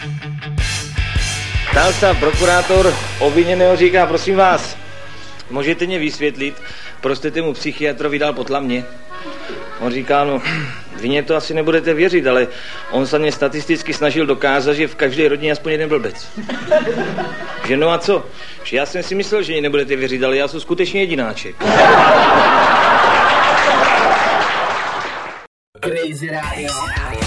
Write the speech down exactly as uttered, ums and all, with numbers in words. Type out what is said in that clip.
Stálca prokurátor obviněného říká, prosím vás, můžete mě vysvětlit, proč jste tému psychiatrovi dal potla mě? On říká, no, vy mě to asi nebudete věřit, ale on se mě statisticky snažil dokázat, že v každé rodině aspoň jeden blbec. Že no a co? Že já jsem si myslel, že mě nebudete věřit, ale já jsem skutečně jedináček. Crazy Radio.